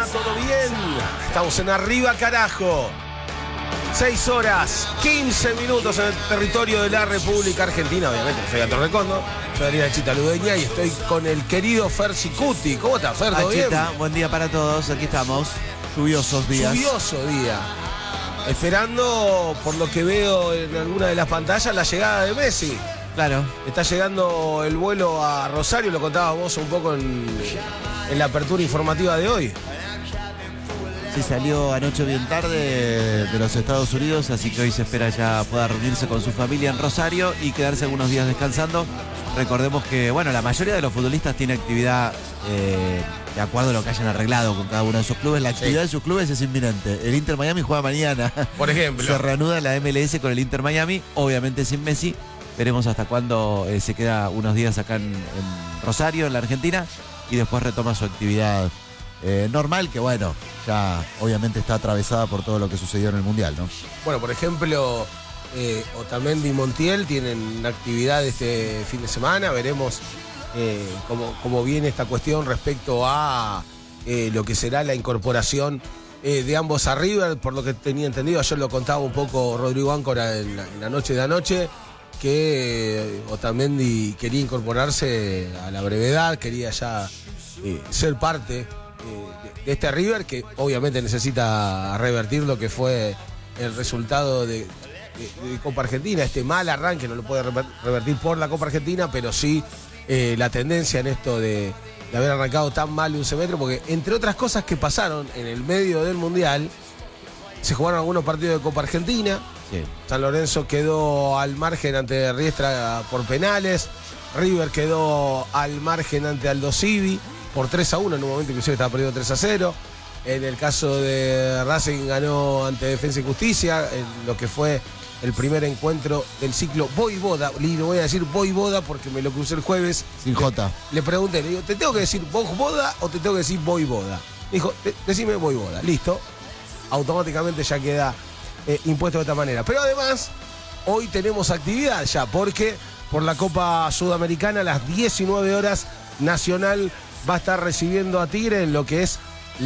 va? ¿Todo bien? Estamos en Arriba Carajo. 6 horas, 15 minutos en el territorio de la República Argentina. Obviamente, soy Gato Recondo, soy Ariana Chita Ludeña y estoy con el querido Fer Cicuti. ¿Cómo estás, Fer? ¿Todo bien? Chita, buen día para todos. Aquí estamos. Lluviosos días. Lluvioso día. Esperando, por lo que veo en alguna de las pantallas, la llegada de Messi. Claro. Está llegando el vuelo a Rosario, lo contabas vos un poco en la apertura informativa de hoy. Sí, salió anoche bien tarde de los Estados Unidos, así que hoy se espera ya pueda reunirse con su familia en Rosario y quedarse algunos días descansando. Recordemos que, bueno, la mayoría de los futbolistas tiene actividad de acuerdo a lo que hayan arreglado con cada uno de sus clubes. La actividad de sus clubes es inminente. El Inter Miami juega mañana. Por ejemplo. Se reanuda la MLS con el Inter Miami, obviamente sin Messi. Veremos hasta cuándo se queda unos días acá en Rosario, en la Argentina, y después retoma su actividad normal, que bueno, ya obviamente está atravesada por todo lo que sucedió en el Mundial, ¿no? Bueno, por ejemplo, Otamendi y Montiel tienen actividad este fin de semana. Veremos cómo viene esta cuestión respecto a lo que será la incorporación de ambos a River. Por lo que tenía entendido, ayer lo contaba un poco Rodrigo Áncora en la noche de anoche, que Otamendi quería incorporarse a la brevedad, quería ya ser parte de este River, que obviamente necesita revertir lo que fue el resultado de Copa Argentina. Este mal arranque no lo puede revertir por la Copa Argentina, pero sí la tendencia en esto de haber arrancado tan mal un semestre, porque entre otras cosas que pasaron en el medio del Mundial, se jugaron algunos partidos de Copa Argentina. Sí. San Lorenzo quedó al margen ante Riestra por penales. River quedó al margen ante Aldo Civi por 3-1, en un momento inclusive estaba perdiendo 3-0. En el caso de Racing ganó ante Defensa y Justicia, en lo que fue el primer encuentro del ciclo Voivoda. Le voy a decir Voivoda porque me lo crucé el jueves. Sin J. Le pregunté, le digo, ¿te tengo que decir Voivoda o te tengo que decir Voivoda? Me dijo, decime Voivoda. Listo. Automáticamente ya queda impuesto de esta manera. Pero además, hoy tenemos actividad ya, porque por la Copa Sudamericana a las 19 horas Nacional va a estar recibiendo a Tigre en lo que es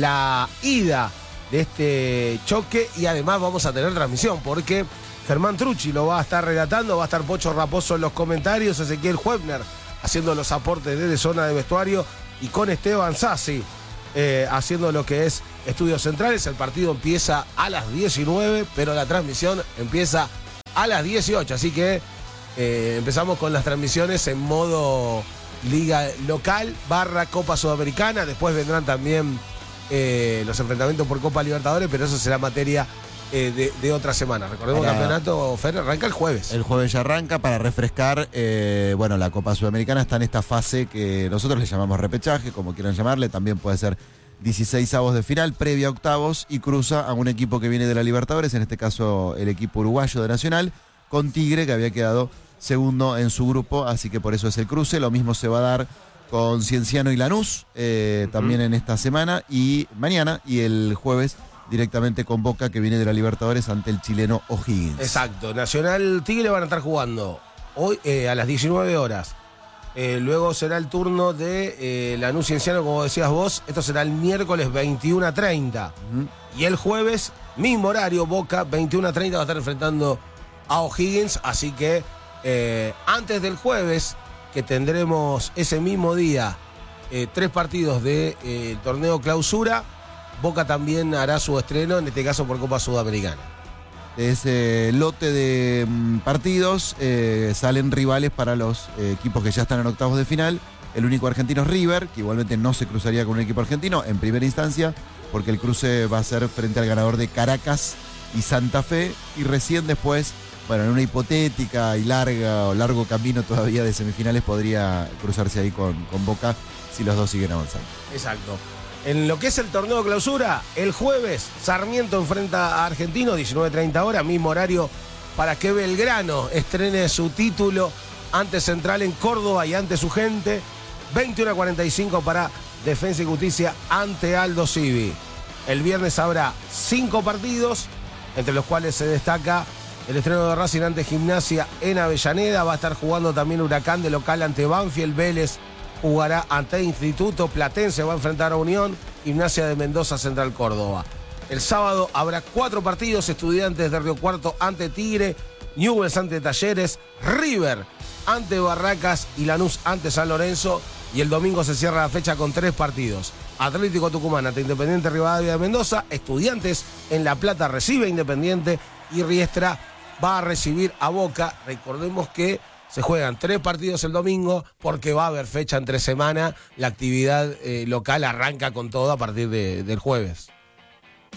la ida de este choque, y además vamos a tener transmisión porque Germán Trucci lo va a estar relatando, va a estar Pocho Raposo en los comentarios, Ezequiel Huebner haciendo los aportes desde zona de vestuario y con Esteban Sassi haciendo lo que es estudios centrales. El partido empieza a las 19, pero la transmisión empieza a las 18, así que empezamos con las transmisiones en modo Liga Local / Copa Sudamericana. Después vendrán también los enfrentamientos por Copa Libertadores, pero eso será materia de otra semana. Recordemos que el campeonato, Fer, arranca el jueves. El jueves ya arranca para refrescar. Bueno, la Copa Sudamericana está en esta fase que nosotros le llamamos repechaje, como quieran llamarle. También puede ser 16avos de final, previa a octavos, y cruza a un equipo que viene de la Libertadores, en este caso el equipo uruguayo de Nacional, con Tigre, que había quedado segundo en su grupo, así que por eso es el cruce. Lo mismo se va a dar con Cienciano y Lanús también en esta semana y mañana, y el jueves directamente con Boca, que viene de la Libertadores, ante el chileno O'Higgins. Exacto, Nacional Tigre van a estar jugando hoy a las 19 horas. Luego será el turno de Lanús Cienciano, como decías vos. Esto será el miércoles 21:30. Y el jueves, mismo horario, Boca 21:30 va a estar enfrentando a O'Higgins, así que antes del jueves, que tendremos ese mismo día 3 partidos de torneo clausura, Boca también hará su estreno, en este caso por Copa Sudamericana. De ese lote de partidos salen rivales para los equipos que ya están en octavos de final. El único argentino es River, que igualmente no se cruzaría con un equipo argentino en primera instancia, porque el cruce va a ser frente al ganador de Caracas y Santa Fe, y recién después, bueno, en una hipotética y largo camino todavía de semifinales, podría cruzarse ahí con Boca si los dos siguen avanzando. Exacto. En lo que es el torneo clausura, el jueves Sarmiento enfrenta a Argentino, 19:30 horas, mismo horario para que Belgrano estrene su título ante Central en Córdoba y ante su gente. 21:45 para Defensa y Justicia ante Aldo Civi. El viernes habrá 5 partidos, entre los cuales se destaca el estreno de Racing ante Gimnasia en Avellaneda. Va a estar jugando también Huracán de local ante Banfield, Vélez jugará ante Instituto, Platense va a enfrentar a Unión, Gimnasia de Mendoza, Central Córdoba. El sábado habrá 4 partidos, Estudiantes de Río Cuarto ante Tigre, Newell's ante Talleres, River ante Barracas y Lanús ante San Lorenzo. Y el domingo se cierra la fecha con 3 partidos. Atlético Tucumán ante Independiente Rivadavia de Mendoza, Estudiantes en La Plata recibe a Independiente y Riestra va a recibir a Boca. Recordemos que se juegan 3 partidos el domingo porque va a haber fecha entre semana. La actividad local arranca con todo a partir del jueves.